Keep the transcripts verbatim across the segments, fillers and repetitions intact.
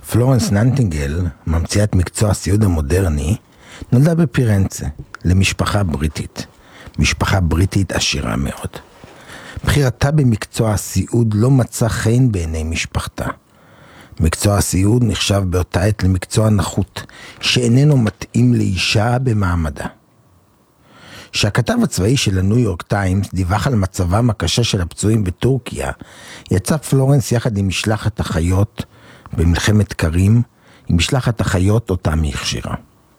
פלורנס ניינטינגל, ממציאת מקצוע הסיעוד המודרני, נולדה בפירנצה, למשפחה בריטית. משפחה בריטית עשירה מאוד. בחירתה במקצוע הסיעוד לא מצא חן בעיני משפחתה. מקצוע הסיעוד נחשב באותה עת למקצוע נחות, שאיננו מתאים לאישה במעמדה. שהכתב הצבאי של הניו יורק טיימס דיווח על מצבם הקשה של הפצועים בטורקיה, יצא פלורנס יחד עם משלחת החיות במלחמת קרים, עם משלחת החיות אותם היא הכשירה.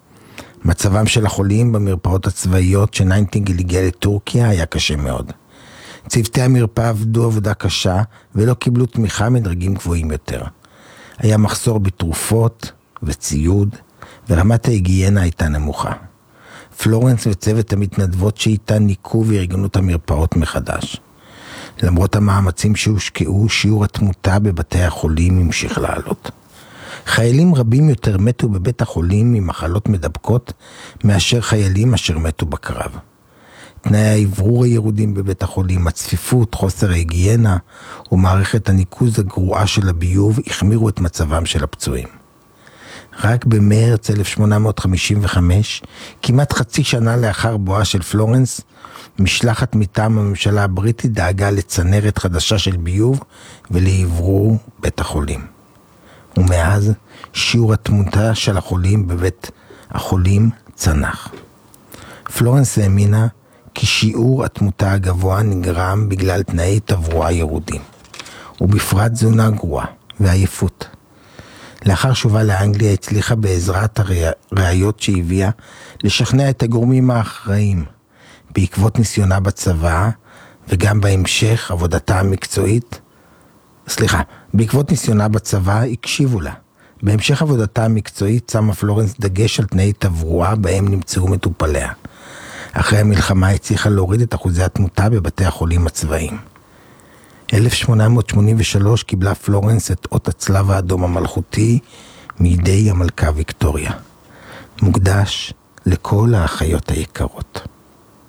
מצבם של החולים במרפאות הצבאיות שניינטינגל הגיע לטורקיה היה קשה מאוד. צוותי המרפאה עבדו עבודה קשה ולא קיבלו תמיכה מדרגים גבוהים יותר. היה מחסור בתרופות וציוד, ורמת ההיגיינה הייתה נמוכה. פלורנס וצוות המתנדבות שאיתה ניקו וארגנו את המרפאות מחדש. למרות המאמצים שהושקעו, שיעור התמותה בבתי החולים המשיך לעלות. חיילים רבים יותר מתו בבית החולים ממחלות מדבקות מאשר חיילים אשר מתו בקרב. תנאי העברור הירודים בבית החולים, הצפיפות, חוסר ההיגיינה ומערכת הניקוז הגרועה של הביוב החמירו את מצבם של הפצועים. רק במרץ אלף שמונה מאות חמישים וחמש, כמעט חצי שנה לאחר בואה של פלורנס, משלחת מטעם הממשלה הבריטית דאגה לצנרת חדשה של ביוב ולעברור בית החולים. ומאז שיעור התמותה של החולים בבית החולים צנח. פלורנס האמינה כי שיעור התמותה הגבוה נגרם בגלל תנאי תברואה ירודים, ובפרט תזונה גרועה ועייפות. לאחר שובה לאנגליה הצליחה בעזרת הראיות שהביאה לשכנע את הגורמים האחראים. בעקבות ניסיונה בצבא וגם בהמשך עבודתה המקצועית, סליחה, בעקבות ניסיונה בצבא הקשיבו לה. בהמשך עבודתה המקצועית שמה פלורנס דגש על תנאי תברואה בהם נמצאו מטופליה. אחרי המלחמה הצליחה להוריד את אחוזי התמותה בבתי החולים הצבאיים. אלף שמונה מאות שמונים ושלוש קיבלה פלורנס את אות הצלב האדום המלכותי מידי המלכה ויקטוריה. מוקדש לכל האחיות היקרות.